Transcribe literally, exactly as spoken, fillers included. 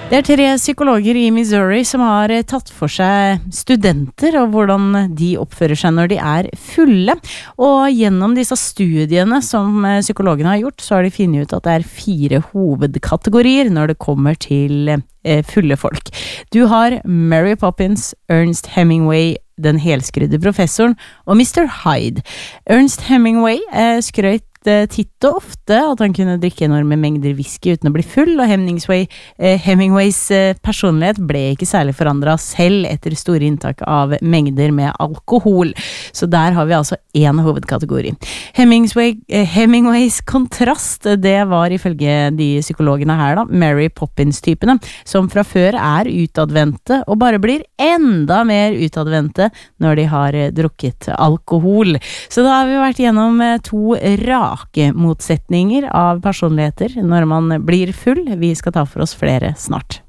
Det er tre psykologer i Missouri som har tatt for seg studenter og hvordan de oppfører seg når de er fulle. Og gjennom disse studiene som psykologene har gjort, så har de funnet ut at det er fire hovedkategorier når det kommer til fulle folk. Du har Mary Poppins, Ernest Hemingway, den helskrydde professoren, og mister Hyde. Ernest Hemingway eh, skrøt titt og ofte at han kunne drikke enorme mengder whisky uten å bli full, og Hemingway, eh, Hemingways eh, personlighet ble ikke særlig forandret selv etter store inntak av mengder med alkohol. Så der har vi altså en hovedkategori. Hemingway, eh, Hemingways kontrast, det var ifølge de psykologene her da, Mary Poppins-typene, som fra før er utadvendte og bare blir enda mer utadvendte når de har eh, drukket alkohol. Så da har vi vært gjennom eh, to rake motsetninger av personligheter når man blir full. Vi skal ta for oss flere snart.